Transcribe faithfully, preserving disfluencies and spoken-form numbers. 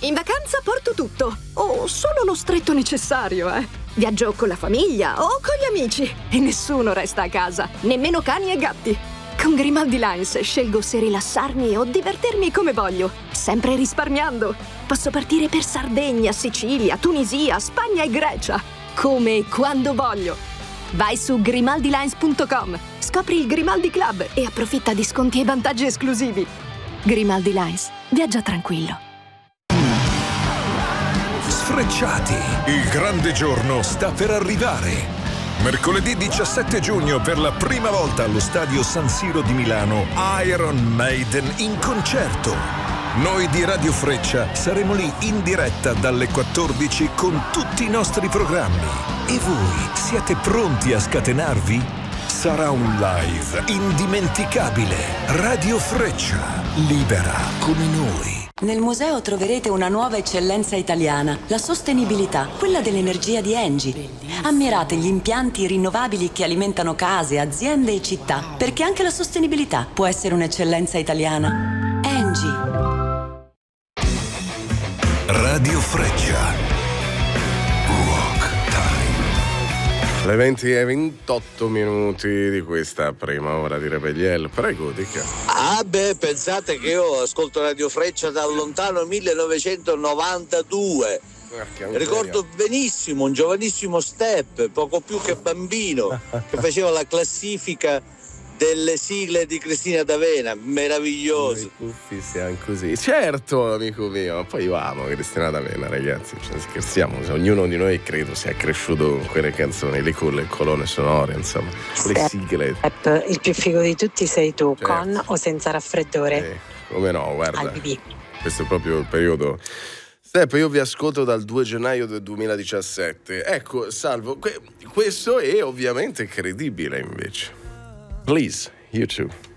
In vacanza porto tutto, o solo lo stretto necessario, eh. Viaggio con la famiglia o con gli amici e nessuno resta a casa, nemmeno cani e gatti. Con Grimaldi Lines scelgo se rilassarmi o divertirmi come voglio, sempre risparmiando. Posso partire per Sardegna, Sicilia, Tunisia, Spagna e Grecia, come e quando voglio. Vai su grimaldi lines punto com, scopri il Grimaldi Club e approfitta di sconti e vantaggi esclusivi. Grimaldi Lines, viaggia tranquillo. Sfrecciati, il grande giorno sta per arrivare. Mercoledì diciassette giugno, per la prima volta allo stadio San Siro di Milano, Iron Maiden in concerto. Noi di Radio Freccia saremo lì in diretta dalle quattordici con tutti i nostri programmi. E voi siete pronti a scatenarvi? Sarà un live indimenticabile. Radio Freccia, libera come noi. Nel museo troverete una nuova eccellenza italiana, la sostenibilità, quella dell'energia di Engie. Ammirate gli impianti rinnovabili che alimentano case, aziende e città, perché anche la sostenibilità può essere un'eccellenza italiana. Engie. Radio Freccia. Le venti e ventotto minuti di questa prima ora di Rebelliel. Prego, dica. Ah beh, pensate che io ascolto Radio Freccia dal lontano millenovecentonovantadue. Ricordo benissimo un giovanissimo Step, poco più che bambino, che faceva la classifica delle sigle di Cristina D'Avena, meraviglioso. Tutti siamo così. Certo, amico mio, ma poi io amo Cristina D'Avena, ragazzi, cioè, scherziamo, ognuno di noi credo sia cresciuto con quelle canzoni lì, con le colonne sonore, insomma, le sigle. Step, il più figo di tutti sei tu, certo. Con o senza raffreddore? Eh, come no, guarda. Al bibì. Questo è proprio il periodo. Step, io vi ascolto dal due gennaio del duemiladiciassette. Ecco, salvo, que- questo è ovviamente credibile invece. Please, you too.